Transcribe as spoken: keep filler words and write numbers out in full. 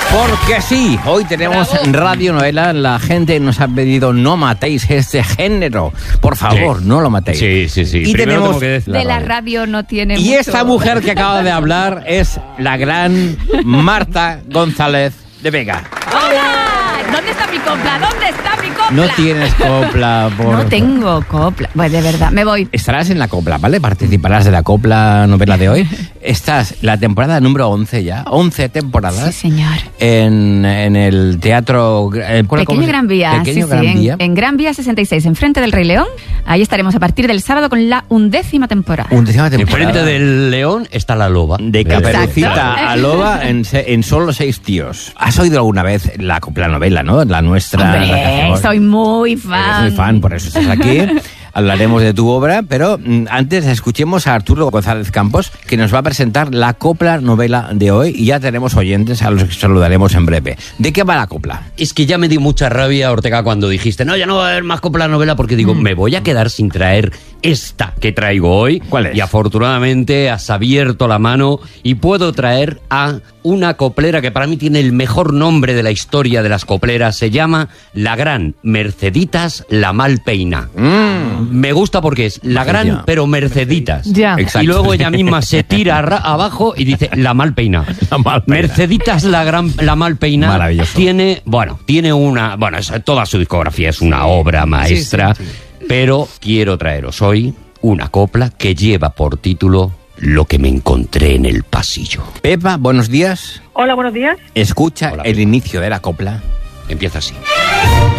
Porque sí, hoy tenemos Bravo. radionovela. La gente nos ha pedido no matéis este género. Por favor, Sí. no lo matéis. Sí, sí, sí. Y Primero tenemos tengo que decir De la radio no tiene Y mucho. esta mujer que acaba de hablar es la gran Marta González de Vega. ¡Hola! ¿Dónde está mi copla? ¿Dónde está mi copla? No tienes copla, por... No tengo copla. Pues de verdad, me voy. Estarás en la copla, ¿vale? Participarás de la copla novela de hoy. Estás la temporada número once ya. once temporadas. Sí, señor. En, en el teatro... eh, ¿cómo Pequeño se- Gran Vía, Pequeño sí, Gran sí, Vía. en, en Gran Vía sesenta y seis, enfrente del Rey León. Ahí estaremos a partir del sábado con la undécima temporada. Undécima temporada. Enfrente del león está la loba. De ¿Verdad? Caperucita Exacto. a Loba en, se- en solo seis tíos. ¿Has oído alguna vez la copla novela, no? La nuestra. la que Hombre, hacemos. soy muy fan. Eres muy fan, por eso estás aquí. Hablaremos de tu obra, pero mm, antes escuchemos a Arturo González Campos, que nos va a presentar la copla novela de hoy, y ya tenemos oyentes a los que saludaremos en breve. ¿De qué va la copla? Es que ya me dio mucha rabia, Ortega, cuando dijiste, no, ya no va a haber más copla novela, porque digo, me voy a quedar sin traer esta que traigo hoy. ¿Cuál es? Y afortunadamente has abierto la mano y puedo traer a una coplera que para mí tiene el mejor nombre de la historia de las copleras. Se llama La Gran Merceditas la Malpeina. Mm. Me gusta porque es la gran, Ya. pero Merceditas. Ya. Exacto. Y luego ella misma se tira ra- abajo y dice la Malpeina. La Malpeina. Merceditas la gran, la Malpeina. Maravilloso. Tiene, bueno, tiene una, bueno, es- toda su discografía es una obra maestra, pero quiero traeros hoy una copla que lleva por título Lo que me encontré en el pasillo. Pepa, buenos días. Hola, buenos días. Escucha Hola. el inicio de la copla. Empieza así.